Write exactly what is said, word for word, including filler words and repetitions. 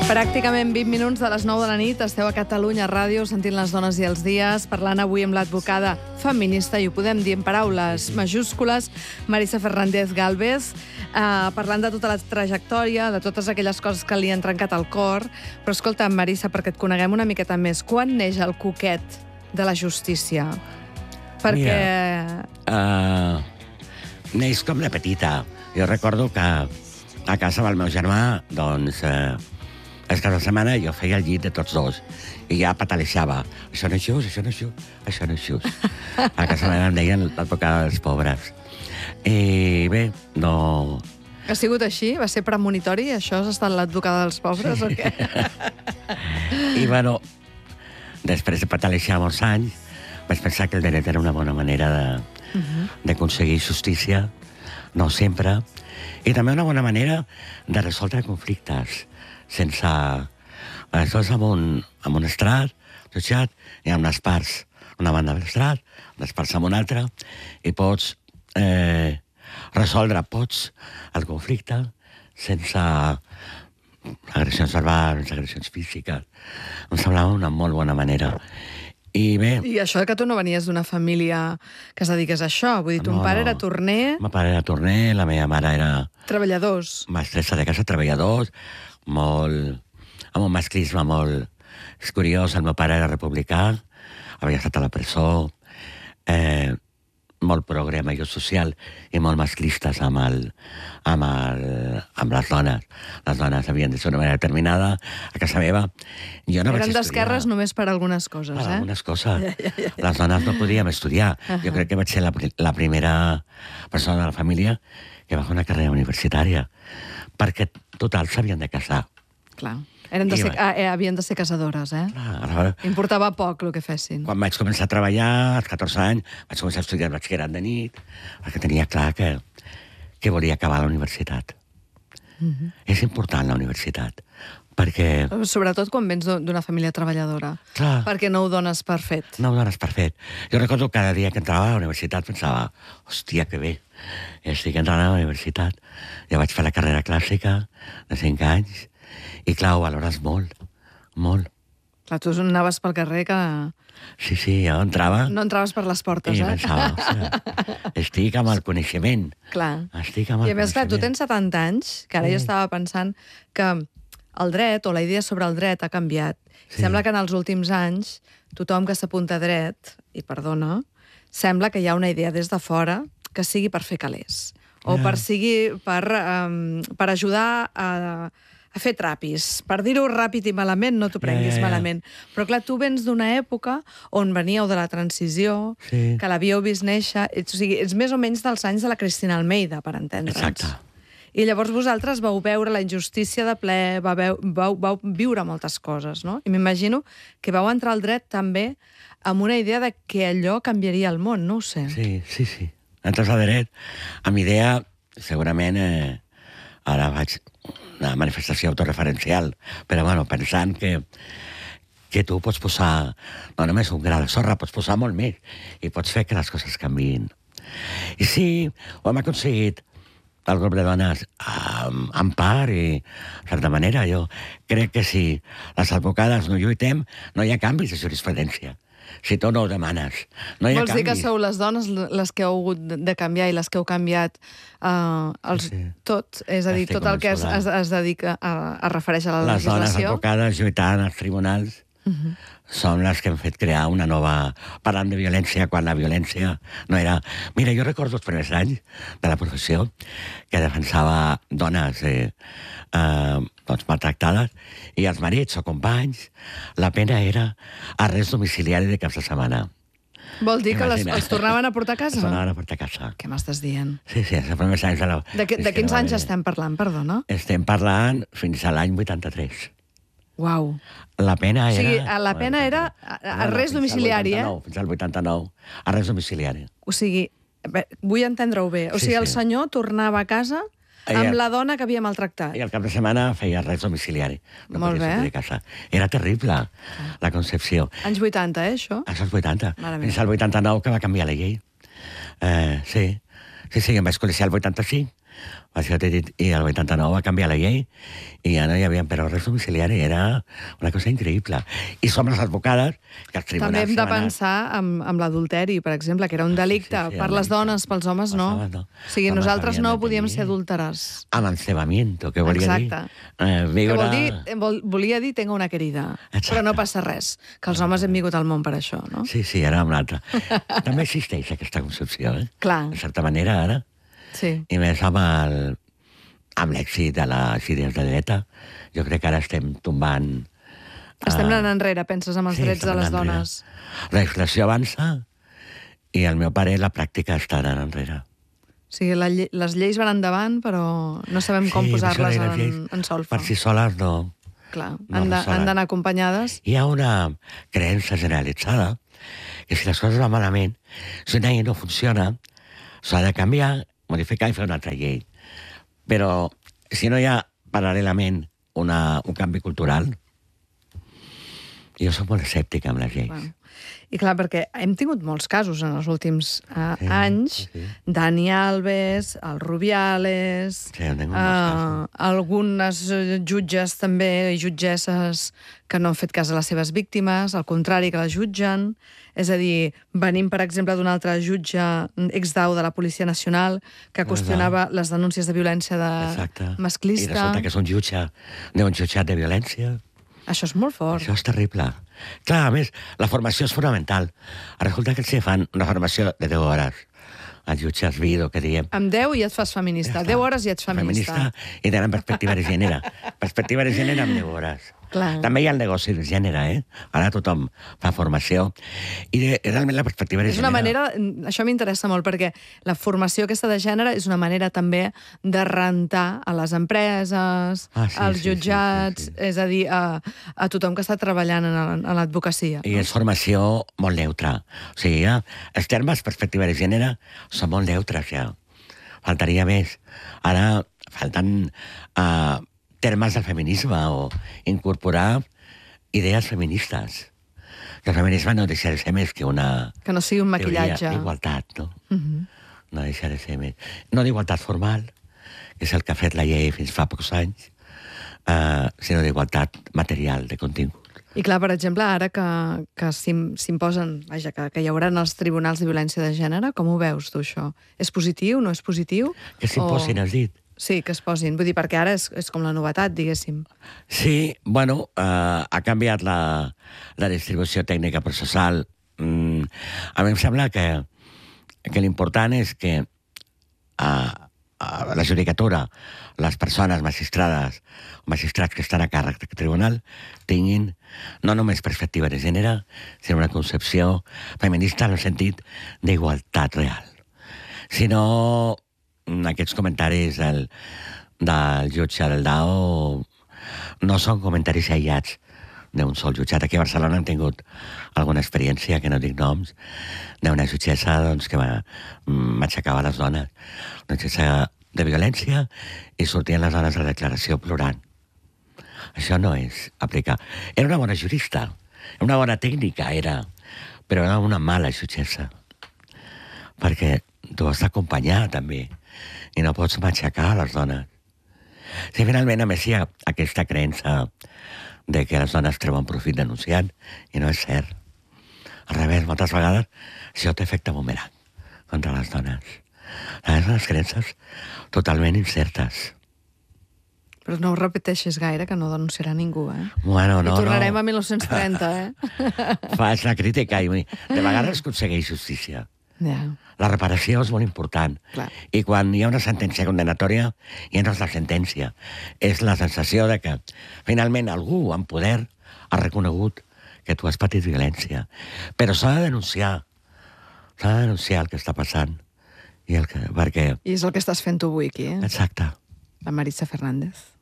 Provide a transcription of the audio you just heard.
Pràcticament vint minuts de les nou de la nit, esteu a Catalunya Ràdio sentint les dones i els dies, parlant avui amb l'advocada feminista, i ho podem dir en paraules majúscules, Marisa Fernández Galvez, eh, parlant de tota la trajectòria, de totes aquelles coses que li han trencat el cor. Però escolta, Marisa, perquè et coneguem una miqueta més, quan neix el coquet de la justícia? Perquè... Mira, uh, neix com de petita. Jo recordo que a casa amb el meu germà, doncs... Uh, És que la setmana jo feia el llit de tots dos i ja patalejava. Això no és just, això no és just, això no és just. A casa meva em deien l'advocada dels pobres. I bé, no... Ha sigut així? Va ser premonitori? Això has estat l'advocada dels pobres o què? I bueno, després de patalejar molts anys, vaig pensar que el dret era una bona manera de, uh-huh. d'aconseguir justícia, no sempre, i també una bona manera de resoldre conflictes, sense... Això és amb un, amb un estrat, jutjat, i amb les parts. Una banda de l'estrat, les parts amb una altra, i pots eh, resoldre, pots, el conflicte sense agressions verbals, agressions físiques. Em semblava una molt bona manera. I bé... I això que tu no venies d'una família que es dediqués a això. Vull dir, ton no, pare no. era torner... El meu pare era torner, la meva mare era... Treballadors. Mestressa de casa, treballadors, molt... amb un masclisme molt... És curiós, el meu pare era republicà, havia estat a la presó, eh, molt progre amb allò social i molt masclistes amb, el, amb, el, amb les dones. Les dones havien de ser d'una manera determinada a casa meva. Jo no Eren d'esquerres només per algunes coses, per eh? algunes coses. Ja, ja, ja. Les dones no podíem estudiar. Uh-huh. Jo crec que vaig ser la, la primera persona de la família que va fer una carrera universitària, perquè total s'havien de casar. Clar. Eren de ser, ah, eh, havien de ser casadores, eh? Clar, importava poc el que fessin. Quan vaig començar a treballar, als catorze anys, vaig començar a estudiar el batxillerat de nit, perquè tenia clar que, que volia acabar la universitat. Uh-huh. És important la universitat, perquè... Sobretot quan vens d'una família treballadora. Clar. Perquè no ho dones per fet. No ho dones per fet. Jo recordo que cada dia que entrava a la universitat pensava, hòstia, que bé, estic entrant a la universitat. Ja vaig fer la carrera clàssica de cinc anys, i clar, ho valores molt, molt. Clar, tu anaves pel carrer que... Sí, sí, jo entrava... No entraves per les portes, i eh? I pensava, ostres, estic amb el coneixement. Clar. Estic amb el I a més, clar, tu tens setanta anys, que ara sí. Jo estava pensant que el dret, o la idea sobre el dret ha canviat. Sí. Sembla que en els últims anys tothom que s'apunta a dret, i perdona, sembla que hi ha una idea des de fora que sigui per fer calés. O yeah. per, sigui, per, um, per ajudar a... a fer trapis. Per dir-ho ràpid i malament, no t'ho prenguis yeah, yeah. malament. Però clar, tu vens d'una època on veníeu de la transició, sí. que l'havíeu vist néixer, ets, o sigui, ets més o menys dels anys de la Cristina Almeida, per entendre'ns. Exacte. I llavors vosaltres vau veure la injustícia de ple, vau, vau, vau viure moltes coses, no? I m'imagino que vau entrar al dret també amb una idea de que allò canviaria el món, no ho sé. Sí, sí, sí. Entres al dret amb idea, segurament, eh, ara vaig... una manifestació autoreferencial, però bueno, pensant que, que tu pots posar no només un gra de sorra, pots posar molt més i pots fer que les coses canviïn. I sí, ho hem aconseguit el grup de dones amb, amb part i, de certa manera, jo crec que si les advocades no lluitem, no hi ha canvis de jurisprudència. Si tu no ho demanes, no hi ha Vols canvis. dir que sou les dones les que heu hagut de canviar i les que heu canviat uh, els, sí. tot? És a dir, Estic tot el que es, es, es dedica a, a refereix a la les legislació? Les dones advocades lluitant als tribunals uh-huh. són les que han fet crear una nova... Parlant de violència, quan la violència no era... Mira, jo recordo els primers anys de la professió que defensava dones eh, eh, doncs maltractades i els marits o companys, la pena era arrest domiciliari de caps de setmana. Vol dir que les, els tornaven a portar a casa? Els tornaven a portar a casa. Què m'estàs dient? Sí, sí, els primers anys de la... De, que, de quins anys estem parlant, perdona? Estem parlant fins a l'any vuitanta-tres. Uau. La pena era... O sigui, la pena era arrest no, no, domiciliari, eh? Fins al vuitanta-nou, arrest domiciliari. O sigui, vull entendre-ho bé. O sigui, el senyor tornava a casa amb la dona que havia maltractat. I al cap de setmana feia arrest domiciliari. No Molt bé. A casa. Era terrible, la concepció. Anys vuitanta, eh, això? Això als vuitanta. Fins al vuitanta-nou que va canviar la llei. Eh, sí. Sí, sí, em vaig col·legiar el vuitanta-cinc Per això t'he dit, i el vuitanta-nou va canviar la llei i ja no hi havia però res domiciliari, era una cosa increïble. I som les advocades que els tribunals... També hem de pensar amb, amb l'adulteri, per exemple, que era un delicte sí, sí, per les dones, pels homes no. homes no. O sigui, Homes nosaltres no havien de podíem tenir ser adúlteres. Amancebamiento, que volia Exacte. dir... Eh, viure... Que vol dir, vol, volia dir tengo una querida, Exacte. però no passa res, que els homes hem vingut al món per això, no? Sí, sí, era una altra. També existeix aquesta concepció, eh? Clar. De certa manera, ara. Sí. I més amb el amb l'èxit de les idees de dreta, jo crec que ara estem tombant... Estem anant enrere, penses, amb els sí, drets de les dones. Enrere. La legislació avança i, al meu parer, la pràctica està anant enrere. O sigui, la lle les lleis van endavant, però no sabem com sí, posar-les en, en, en solfa. Per si soles no... Clar, no han d'anar acompanyades. Hi ha una creença generalitzada que si les coses van malament, si una llei no funciona, s'ha de canviar, modificar i fer una altra llei. Però si no hi ha paral·lelament una, un canvi cultural, jo soc molt escèptic amb les lleis. Wow. I clar, perquè hem tingut molts casos en els últims uh, sí, anys. Sí. Dani Alves, el Rubiales... Sí, uh, algunes jutges també, i jutgesses que no han fet cas a les seves víctimes, al contrari, que les jutgen. És a dir, venim, per exemple, d'un altre jutge ex-dau de la Policia Nacional que qüestionava les denúncies de violència de Exacte. masclista. I resulta que és un jutge d'un jutjat de violència. Això és molt fort. Això és terrible. Clar, a més, la formació és fonamental. Resulta que els fan una formació de deu hores. Els jutges Vido, que diem... Amb deu i et fas feminista. Ja deu hores i ets feminista. Feminista i tenen perspectiva de gènere. Perspectiva de gènere amb deu hores. Clar. També hi ha el negoci de gènere, eh? Ara tothom fa formació. I de, realment la perspectiva de és gènere... una manera... Això m'interessa molt, perquè la formació aquesta de gènere és una manera també de rentar a les empreses, ah, sí, als sí, jutjats, sí, sí, sí. és a dir, a, a tothom que està treballant en l'advocacia. I és formació molt neutra. O sigui, ja, els termes perspectiva de gènere són molt neutres, ja. Faltaria més. Ara falten... Uh, termes del feminisme o incorporar idees feministes. Que el feminisme no deixa de ser més que una... Que no sigui un maquillatge. D'igualtat, no? Uh -huh. No deixa de ser més... No d'igualtat formal, que és el que ha fet la llei fins fa pocs anys, uh, sinó d'igualtat material, de contingut. I clar, per exemple, ara que, que s'imposen, vaja, que, que hi haurà els tribunals de violència de gènere, com ho veus tu, això? És positiu, no és positiu? Que s'imposin, o... has dit? Sí, que es posin. Vull dir, perquè ara és, és com la novetat, diguéssim. Sí, bueno, eh, ha canviat la, la distribució tècnica processal. Mm, a mi em sembla que, que l'important és que a, a la judicatura, les persones magistrades o magistrats que estan a càrrec del tribunal tinguin no només perspectiva de gènere, sinó una concepció feminista en el sentit d'igualtat real. Sinó aquests comentaris del, del jutge del D A O no són comentaris aïllats d'un sol jutjat. Aquí a Barcelona hem tingut alguna experiència, que no dic noms, d'una jutgessa doncs, que m'aixecava les dones. Una jutgessa de violència i sortien les dones a la declaració plorant. Això no és aplicar. Era una bona jurista, una bona tècnica, era, però era una mala jutgessa. Perquè tu has d'acompanyar, també, i no pots matxacar les dones. Si finalment, a més, hi ha aquesta creença de que les dones treuen profit denunciant, i no és cert. Al revés, moltes vegades, això té efecte bumerang contra les dones. Les dones creences totalment incertes. Però no ho repeteixis gaire, que no denunciarà ningú, eh? Bueno, no, I tornarem no. a mil nou-cents trenta, eh? Fas la crítica i de vegades aconsegueix justícia. Yeah. La reparació és molt important. Clar. I quan hi ha una sentència condenatòria, ja no és la sentència. És la sensació de que finalment algú amb poder ha reconegut que tu has patit violència. Però s'ha de denunciar. S'ha de denunciar el que està passant. I el que, perquè... I és el que estàs fent tu avui aquí, eh? Exacte. La Maritza Fernández.